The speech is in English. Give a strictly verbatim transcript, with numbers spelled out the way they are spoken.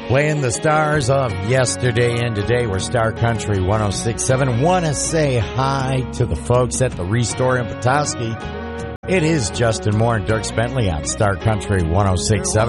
Playing the stars of yesterday and today. We're Star Country one oh six point seven. Want to say hi to the folks at the Restore in Petoskey. It is Justin Moore and Dirk Bentley on Star Country one oh six point seven.